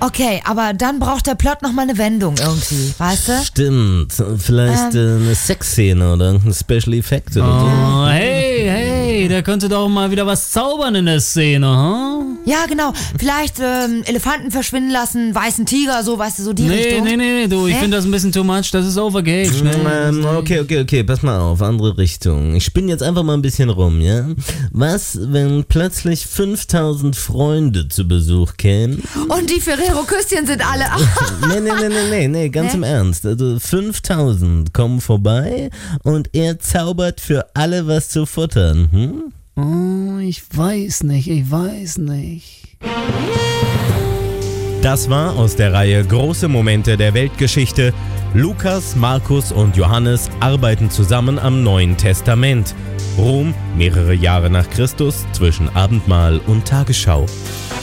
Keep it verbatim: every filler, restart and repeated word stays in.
Okay, aber dann braucht der Plot nochmal eine Wendung irgendwie, weißt du? Stimmt, vielleicht ähm. äh, eine Sexszene oder irgendein Special Effekt oder so. Oh, hey, hey, da könnte doch mal wieder was zaubern in der Szene, hm? Ja, genau. Vielleicht ähm, Elefanten verschwinden lassen, weißen Tiger, so, weißt du, so die nee, Richtung. Nee, nee, nee, du, ich finde das ein bisschen too much, das ist overgaged. Ne? Ähm, okay, okay, okay, pass mal auf, andere Richtung. Ich spinne jetzt einfach mal ein bisschen rum, ja? Was, wenn plötzlich fünftausend Freunde zu Besuch kämen? Und die Ferrero-Küsschen sind alle... nee, nee, nee, nee, nee, nee, ganz nee? im Ernst. Also fünftausend kommen vorbei und er zaubert für alle was zu futtern, hm? Oh, ich weiß nicht, ich weiß nicht. Das war aus der Reihe Große Momente der Weltgeschichte. Lukas, Markus und Johannes arbeiten zusammen am Neuen Testament. Rom, mehrere Jahre nach Christus, zwischen Abendmahl und Tagesschau.